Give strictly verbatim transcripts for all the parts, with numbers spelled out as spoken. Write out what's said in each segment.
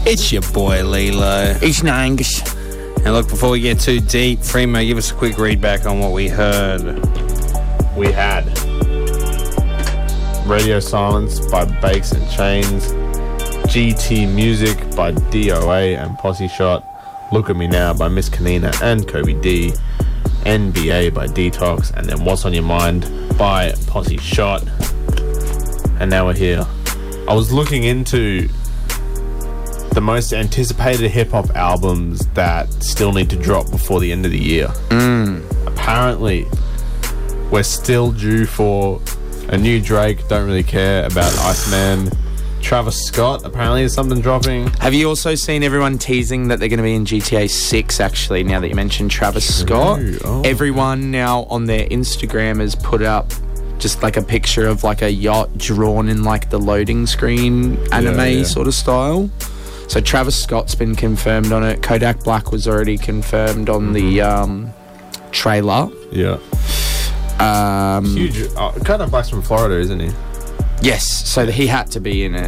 It's your boy Lilo. It's Nangus. And look, before we get too deep, Freemo, give us a quick read back on what we heard. We had Radio Silence by Bakes and Chains, G T Music by D O A and Posse Shot, Look at Me Now by Miss Kanina and Kobe D, N B A by Detox, and then What's on Your Mind by Posse Shot. And now we're here. I was looking into the most anticipated hip-hop albums that still need to drop before the end of the year. Mm. Apparently, we're still due for a new Drake. Don't really care about Iceman. Travis Scott, apparently there's something dropping. Have you also seen everyone teasing that they're going to be in G T A six, actually, now that you mentioned Travis True. Scott? Oh. Everyone now on their Instagram has put up just like a picture of like a yacht drawn in like the loading screen anime Yeah, yeah. sort of style. So Travis Scott's been confirmed on it. Kodak Black was already confirmed on the um, trailer. Yeah. Um, Huge. Uh, Kodak Black's from Florida, isn't he? yes, so he had to be in it.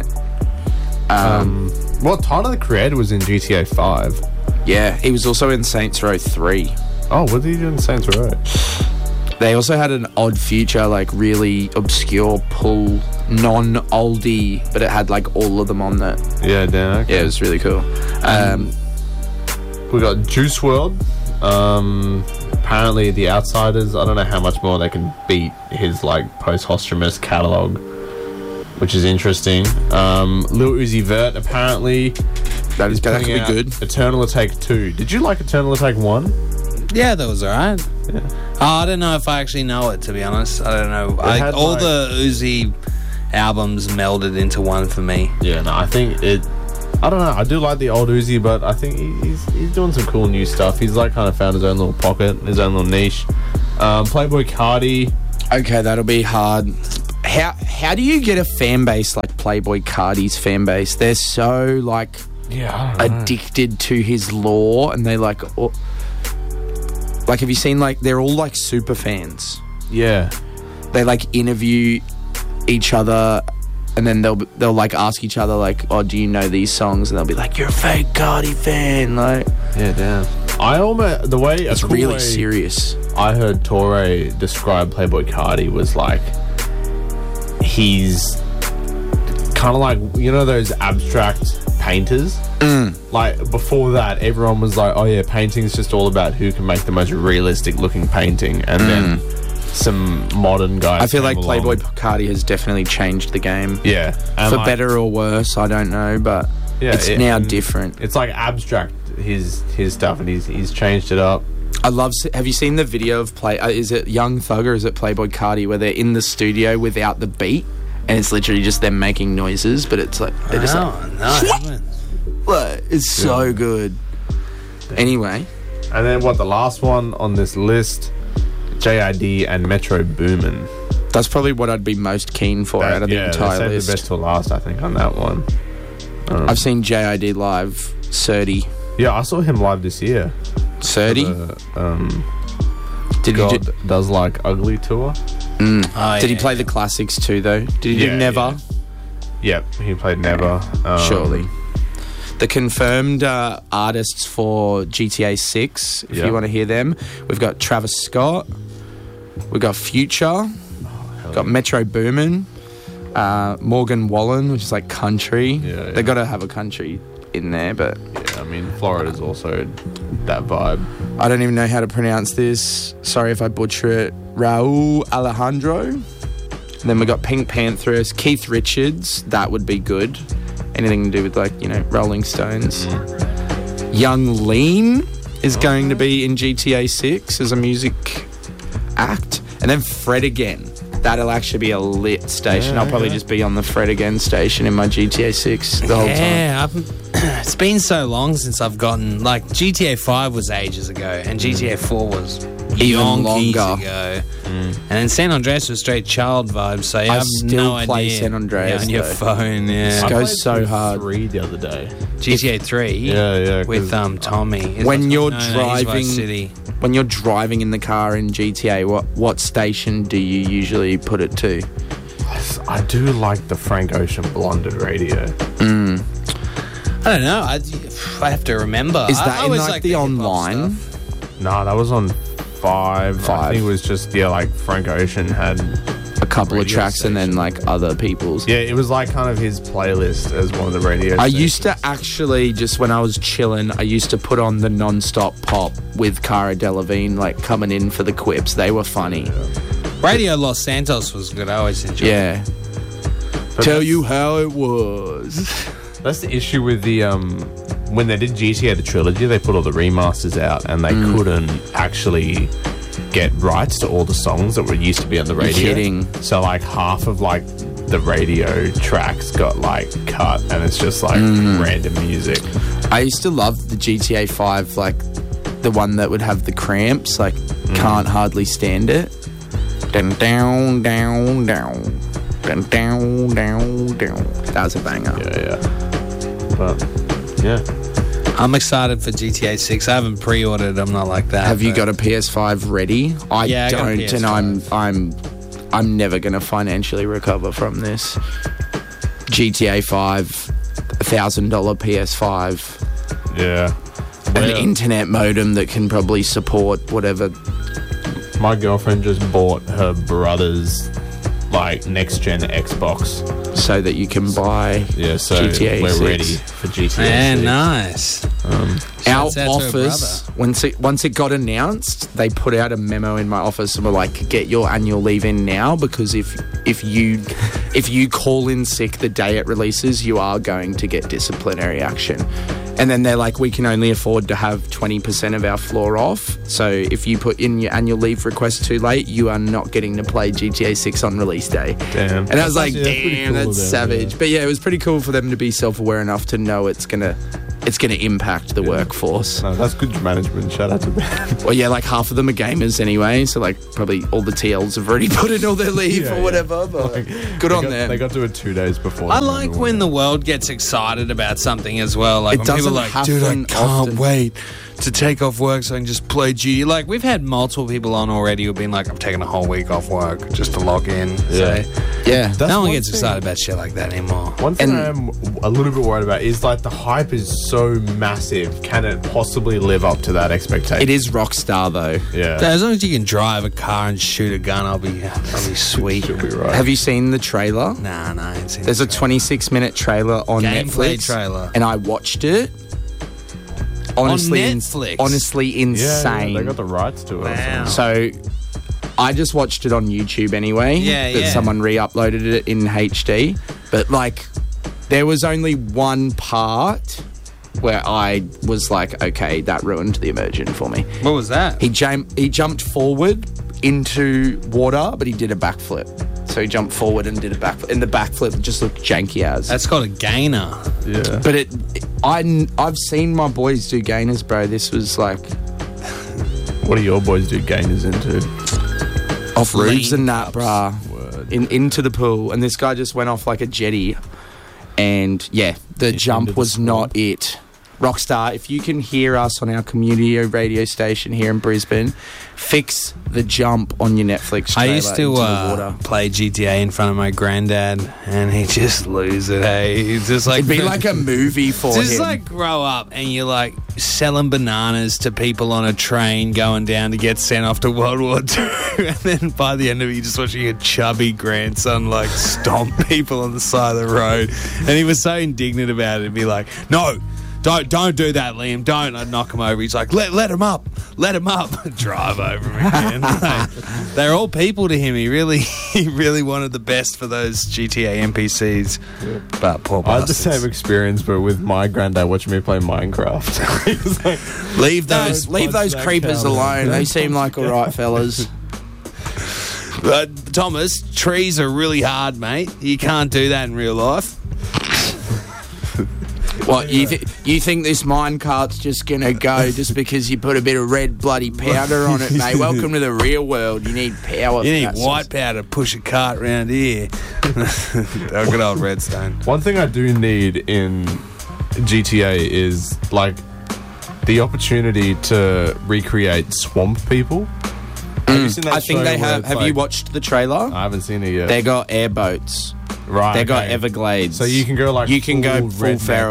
Um, Um, well, Tyler, the Creator, was in G T A five. yeah, he was also in Saints Row three. Oh, what did he do in Saints Row? They also had an Odd Future, like really obscure pull, non-oldie, but it had like all of them on that. Yeah, damn. Okay. Yeah, it was really cool. Um, We got Juice world. Um, apparently, The Outsiders. I don't know how much more they can beat his like post-posthumous catalog, which is interesting. Um, Lil Uzi Vert apparently that, is that could putting be out good. Eternal Take two. Did you like Eternal Take one? Yeah, that was alright. Yeah. Oh, I don't know if I actually know it, to be honest. I don't know. I, had, all like- the Uzi albums melded into one for me. Yeah, no, I think it. I don't know. I do like the old Uzi, but I think he, he's he's doing some cool new stuff. He's like kind of found his own little pocket, his own little niche. Um, Playboy Cardi. Okay, that'll be hard. How how do you get a fan base like Playboy Cardi's fan base? They're so like Yeah, I don't know. addicted to his lore, and they like all, like have you seen like they're all like super fans. Yeah. They like interview each other, and then they'll they'll like ask each other like, oh, do you know these songs? And they'll be like, you're a fake Cardi fan. Like, Yeah, damn. I almost the way it's a cool really way serious. I heard Torre describe Playboy Cardi was like he's kind of like, you know, those abstract painters. Mm. Like before that, everyone was like, oh yeah, painting's just all about who can make the most realistic looking painting, and then some modern guys I feel like came Playboy along. Cardi has definitely changed the game. Yeah, and For like- better or worse, I don't know, but Yeah, it's it- now and different. It's like abstract his his stuff, and he's he's changed it up. I love. se- Have you seen the video of play? Uh, is it Young Thug or is it Playboy Cardi where they're in the studio without the beat, and it's literally just them making noises, but it's like they're just No, like, no, I haven't. "What?" It's so good. Anyway, And then what? The last one on this list, J I D and Metro Boomin. that's probably what I'd be most keen for out of the yeah, entire they saved list. the best till last, I think, on that one. Um, I've seen J I D live. thirty. yeah, I saw him live this year. thirty? The, um, Did God he do, does like Ugly tour. mm. Oh, Did he yeah, play yeah. the classics too, though? Did he Yeah, do Never? yeah. Yep, he played Never. Um, Surely. The confirmed uh, artists for G T A six, if Yeah. you want to hear them, we've got Travis Scott, we've got Future, we've got Metro Boomin, uh, Morgan Wallen, which is like country. Yeah, yeah. They got to have a country in there, but Yeah, I mean, Florida's also that vibe. I don't even know how to pronounce this. Sorry if I butcher it. Raul Alejandro. And then we got Pink Panthers, Keith Richards. That would be good. Anything to do with like, you know, Rolling Stones. Young Lean is going to be in G T A six as a music act. And then Fred Again. That'll actually be a lit station. Yeah, I'll probably yeah. just be on the Fred Again station in my G T A six the whole time. Yeah, I've, it's been so long since I've gotten, like, G T A five was ages ago, and G T A four was Even yonkies longer. ago. And then San Andreas was straight child vibes, so you I have still no play idea. San Andreas, Yeah, on your though. phone, yeah. I goes played so through hard. Three the other day. G T A three Yeah, yeah. 'cause- with um Tommy. Is When that- you're no, no, he's driving- Vice City. When you're driving in the car in G T A, what what station do you usually put it to? I do like the Frank Ocean Blonded radio. Mm. I don't know. I, I have to remember. Is I- that I in always like liked the hip-hop online? stuff. No, that was on five. I Five. think it was just, yeah, like Frank Ocean had. A couple of Radio tracks and then station. like other people's. Yeah, it was like kind of his playlist as one of the radio I stations. used to actually, just when I was chilling, I used to put on the non-stop pop with Cara Delevingne, like coming in for the quips. They were funny. Radio Los Santos was good. I always enjoyed it. Yeah. But Tell that's- you how it was. That's the issue with the um when they did G T A the trilogy, they put all the remasters out and they Mm. couldn't actually get rights to all the songs that were used to be on the radio. kidding. So like half of like the radio tracks got like cut and it's just like Mm. random music. I used to love the G T A five, like the one that would have the cramps, like can't hardly stand it. Down, down, down, down. Down, down, down, down. That was a banger. Yeah, yeah. But yeah. I'm excited for G T A six. I haven't pre-ordered. I'm not like that. Have you but- got a P S five ready? I Yeah, I got a don't, P S and I'm five. I'm I'm never gonna financially recover from this. G T A five, a thousand dollar P S five, Yeah. an Well, internet modem that can probably support whatever. my girlfriend just bought her brother's like next gen Xbox. So that you can buy Yeah, so G T A we're six. ready for G T A Yeah, six. nice. Um, Our Shouts out to her office, once it once it got announced, they put out a memo in my office and were like, "Get your annual leave in now, because if if you if you call in sick the day it releases, you are going to get disciplinary action." And then they're like, "We can only afford to have twenty percent of our floor off. So if you put in your annual leave request too late, you are not getting to play G T A six on release day." Damn. And I was That's like, actually- that's pretty "Damn, cool that's of them, savage." yeah. But yeah, it was pretty cool for them to be self-aware enough to know it's gonna it's gonna impact the workforce. No, that's good management. Shout out to them. Well, yeah, like half of them are gamers anyway, so like probably all the T Ls have already put in all their leave Yeah, or yeah. whatever. But good They on got, them. They got to it two days before. I the like normal when one. the world gets excited about something as well. Like It when people doesn't are like, happen dude, I can't often. wait to take off work so I can just play G. Like we've had multiple people on already who've been like, I'm taking a whole week off work just to log in. Yeah. So yeah, That's no one one gets thing- excited about shit like that anymore. One thing And- I am a little bit worried about is like the hype is so massive. Can it possibly live up to that expectation? it is Rockstar though. Yeah. So as long as you can drive a car and shoot a gun, I'll be, I'll be sweet. Should be right. Have you seen the trailer? Nah, nah, I ain't seen There's the a trailer. twenty-six minute trailer on Gameplay Netflix, trailer. and I watched it. Honestly, On ins- Netflix? honestly yeah, insane. yeah, they got the rights to it. or Wow. something. So I just watched it on YouTube anyway. Yeah, that yeah. someone re-uploaded it in H D. But like, there was only one part where I was like, okay, that ruined the immersion for me. What was that? He jam- he jumped forward into water, but he did a backflip. So he jumped forward and did a backflip, and the backflip just looked janky as. That's called a gainer. Yeah. but it, I I've seen my boys do gainers, bro. This was like What do your boys do gainers into? off roofs Lean and that, cups. bruh. Word. In, into the pool, and this guy just went off like a jetty, and yeah, the Into jump the was swamp. not it. Rockstar, if you can hear us on our community radio station here in Brisbane, fix the jump on your Netflix I trailer used to into the uh, water. play G T A in front of my granddad, and he'd just lose it. Hey, he's just like It'd be like a movie for just him. like grow up, and you're like selling bananas to people on a train going down to get sent off to World War Two, and then by the end of it, you're just watching a chubby grandson like stomp people on the side of the road, and he was so indignant about it. He'd be like, "No." Don't don't do that, Liam. Don't. I'd knock him over. He's like, let let him up, let him up. Drive over him again. Like, they're all people to him. He really he really wanted the best for those G T A N P Cs. But poor I had the bastards. same experience, but with my granddad watching me play Minecraft. He was like, leave No, those leave punch those that creepers cow. alone. They seem like all right fellas. Uh, Thomas, trees are really hard, mate. You can't do that in real life. What you th- you think this mine cart's just gonna go just because you put a bit of red bloody powder on it, mate? Welcome to the real world. You need power. You for need that white sort powder to push a cart around here. Oh, good old redstone. one thing I do need in G T A is like the opportunity to recreate swamp people. Have you seen that I think show they where have. it's Have you like- watched the trailer? I haven't seen it yet. They got airboats. right. They got okay. Everglades. So you can go like you can go full full redneck. feral.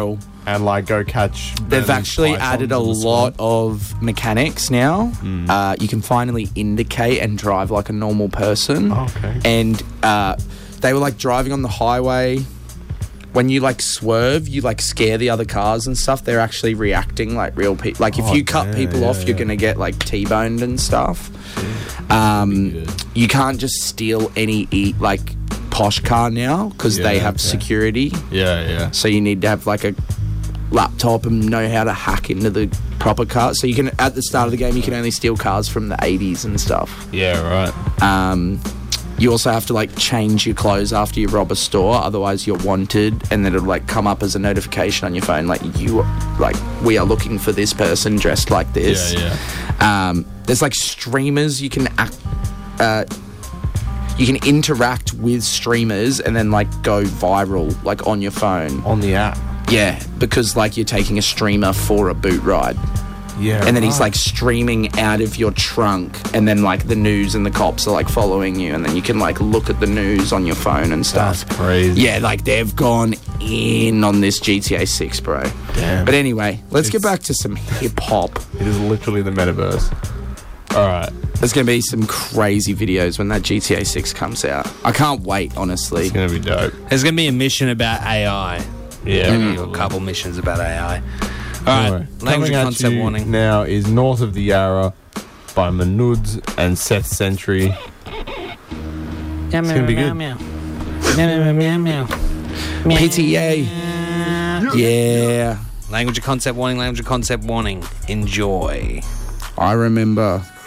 and like go catch. They've venomous actually pythons added a in the lot swamp. of mechanics now. Mm. Uh, you can finally indicate and drive like a normal person. Oh, okay. And uh, they were like driving on the highway. When you like swerve, you like scare the other cars and stuff. They're actually reacting like real people. Like if Oh, you cut yeah, people yeah, off, you're yeah. gonna get like T-boned and stuff. Shit. Um, Good. you can't just steal any eat like posh car now because they Yeah, have okay. security. Yeah, yeah. So you need to have like a laptop and know how to hack into the proper car. So you can at the start of the game you can only steal cars from the eighties and stuff. Yeah, right. Um, you also have to like change your clothes after you rob a store, otherwise you're wanted, and then it'll like come up as a notification on your phone, like you, like we are looking for this person dressed like this. Yeah, yeah. Um, there's like streamers you can act, uh, you can interact with streamers and then like go viral like on your phone. On the app. Yeah, because like you're taking a streamer for a boot ride. Yeah. And then he's right. like streaming out of your trunk, and then like the news and the cops are like following you, and then you can like look at the news on your phone and stuff. That's crazy. Yeah, like they've gone in on this G T A six, bro. Damn. But anyway, let's get It's- back to some hip hop. It is literally the metaverse. All right. There's going to be some crazy videos when that G T A six comes out. I can't wait, honestly. It's gonna be dope. There's going to be a mission about A I. Yeah. Maybe a couple missions about A I. All right, Anyway, language coming and at concept you warning. now is North of the Yarra by Manuds and Seth Century. It's gonna be good. P T A. Yeah. Language and concept warning, language and concept warning. Enjoy. I remember